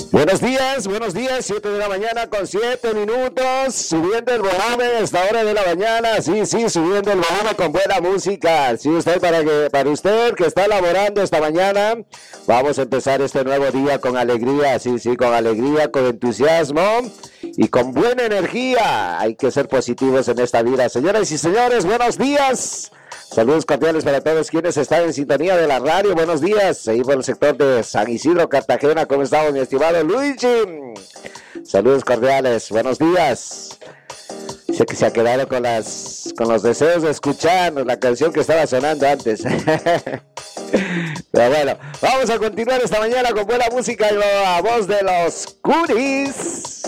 Buenos días, 7 de la mañana con 7 minutos, subiendo el volumen a esta hora de la mañana, sí, subiendo el volumen con buena música, sí, para usted que está laborando esta mañana, vamos a empezar este nuevo día con alegría, sí, con alegría, con entusiasmo y con buena energía, hay que ser positivos en esta vida, señoras y señores, buenos días. Saludos cordiales para todos quienes están en sintonía de la radio. Buenos días. Ahí por el sector de San Isidro, Cartagena. ¿Cómo estamos, mi estimado Luigi? Saludos cordiales. Buenos días. Sé que se ha quedado con los deseos de escuchar la canción que estaba sonando antes. Pero bueno, vamos a continuar esta mañana con buena música y la voz de los Curis.